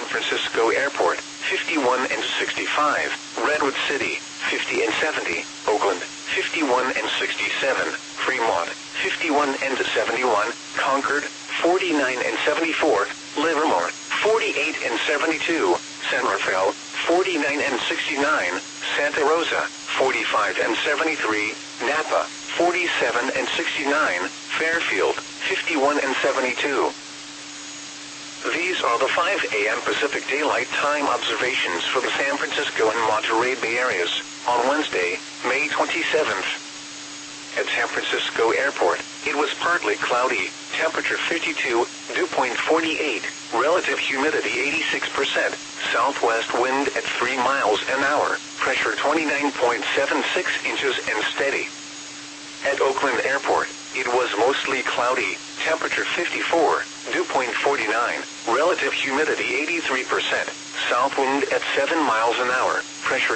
San Francisco Airport, 51 and 65, Redwood City, 50 and 70, Oakland, 51 and 67, Fremont, 51 and 71, Concord, 49 and 74, Livermore, 48 and 72, San Rafael, 49 and 69, Santa Rosa, 45 and 73, Napa, 47 and 69, Fairfield, 51 and 72. These are the 5 a.m. Pacific Daylight Time observations for the San Francisco and Monterey Bay areas on Wednesday, May 27th. At San Francisco Airport, it was partly cloudy, temperature 52, dew point 48, relative humidity 86%, southwest wind at 3 miles an hour, pressure 29.76 inches and steady. At Oakland Airport, it was mostly cloudy, temperature 54, dew point 49, relative humidity 83%, south wind at 7 miles an hour, pressure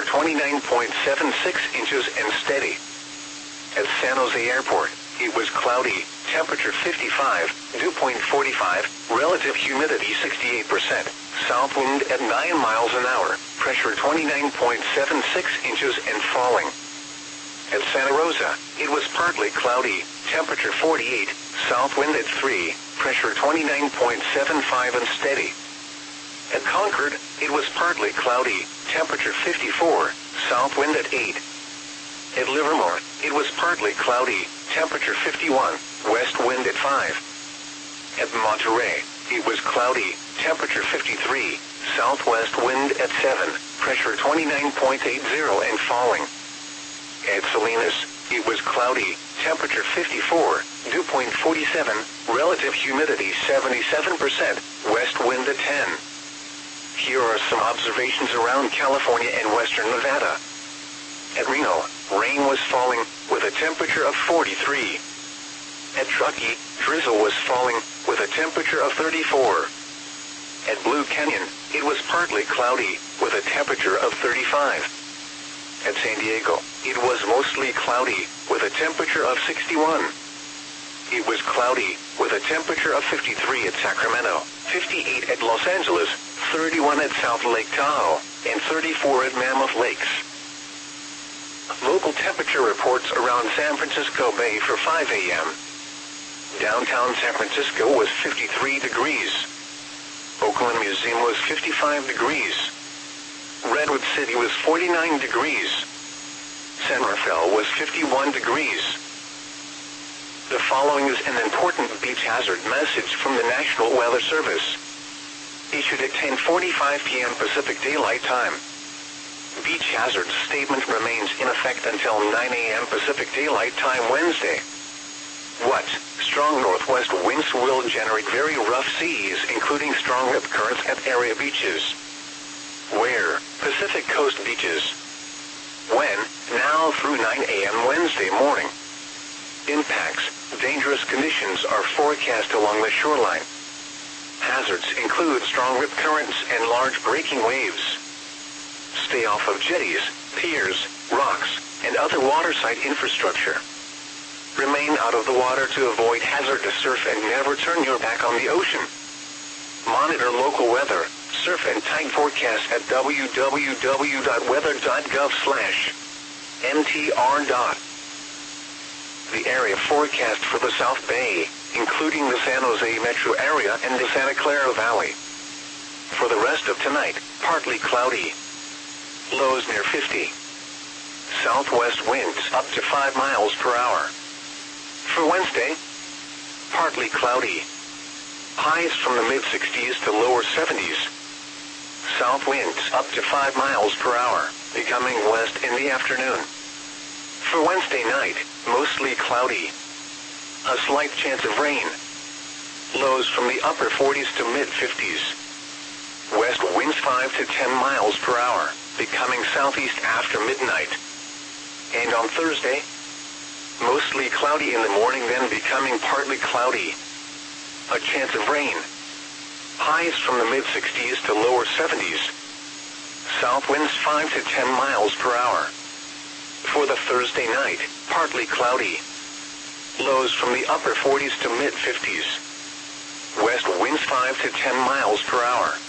29.76 inches and steady. At San Jose Airport, it was cloudy, temperature 55, dew point 45, relative humidity 68%, south wind at 9 miles an hour, pressure 29.76 inches and falling. At Santa Rosa, it was partly cloudy, temperature 48, south wind at 3, pressure 29.75 and steady. At Concord, it was partly cloudy, temperature 54, south wind at 8. At Livermore, it was partly cloudy, temperature 51, west wind at 5. At Monterey, it was cloudy, temperature 53, southwest wind at 7, pressure 29.80 and falling. At Salinas, it was cloudy, temperature 54, dew point 47, relative humidity 77%, west wind at 10. Here are some observations around California and western Nevada. At Reno, rain was falling, with a temperature of 43. At Truckee, drizzle was falling, with a temperature of 34. At Blue Canyon, it was partly cloudy, with a temperature of 35. At San Diego, it was mostly cloudy, with a temperature of 61. It was cloudy, with a temperature of 53 at Sacramento, 58 at Los Angeles, 31 at South Lake Tahoe, and 34 at Mammoth Lakes. Local temperature reports around San Francisco Bay for 5 a.m. Downtown San Francisco was 53 degrees. Oakland Museum was 55 degrees. Redwood City was 49 degrees. San Rafael was 51 degrees. The following is an important beach hazard message from the National Weather Service. Issued at 10:45 p.m. Pacific Daylight Time. Beach hazard statement remains in effect until 9 a.m. Pacific Daylight Time Wednesday. What? Strong northwest winds will generate very rough seas, including strong rip currents at area beaches. Where? Pacific Coast beaches. When? Now through 9 a.m. Wednesday morning. Impacts. Dangerous conditions are forecast along the shoreline. Hazards include strong rip currents and large breaking waves. Stay off of jetties, piers, rocks, and other waterside infrastructure. Remain out of the water to avoid hazardous surf and never turn your back on the ocean. Monitor local weather, surf and tide forecasts at www.weather.gov/mtr. The area forecast for the South Bay, including the San Jose metro area and the Santa Clara Valley. For the rest of tonight, partly cloudy. Lows near 50. Southwest winds up to 5 miles per hour. For Wednesday, partly cloudy. Highs from the mid-60s to lower 70s. South winds up to 5 miles per hour, becoming west in the afternoon. For Wednesday night, mostly cloudy. A slight chance of rain. Lows from the upper 40s to mid-50s. West winds 5 to 10 miles per hour, becoming southeast after midnight. And on Thursday, mostly cloudy in the morning, then becoming partly cloudy. A chance of rain. Highs from the mid-60s to lower 70s. South winds 5 to 10 miles per hour. For the Thursday night, partly cloudy. Lows from the upper 40s to mid-50s. West winds 5 to 10 miles per hour.